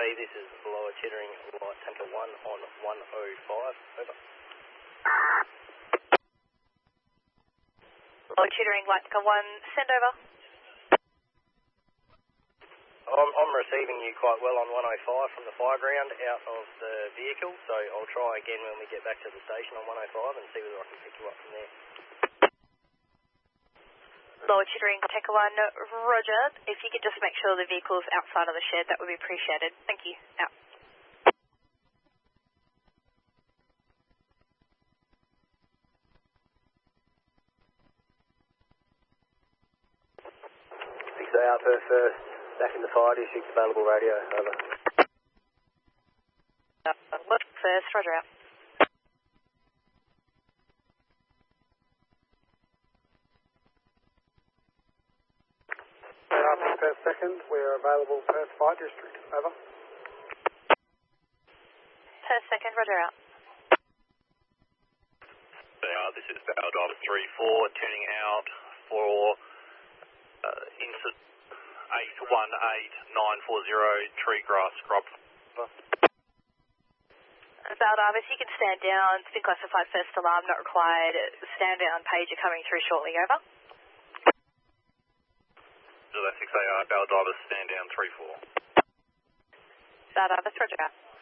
Hey, this is Lower Chittering, Light Tanker 1 on 105, over. Lower Chittering, Light Tanker 1, send over. I'm receiving you quite well on 105 from the fire ground out of the vehicle, so I'll try again when we get back to the station on 105 and see whether I can pick you up from there. Lower Chittering, Tanker 1, roger. If you could just make sure the vehicle's outside of the shed, that would be appreciated. Thank you. Out. Out first, back in the fire district, available radio, over. Look first, roger out. Perth second, we're available Perth Fire District, over. Perth second, roger out. This is Bow Diver 3-4, tuning out for incident 818940 tree grass scrub. Bow Diver, if you can stand down, it's been classified first alarm, not required. Stand down pager coming through shortly, over. That's 6AR, Bow Diver, stand down 3-4. Bow Diver, roger out.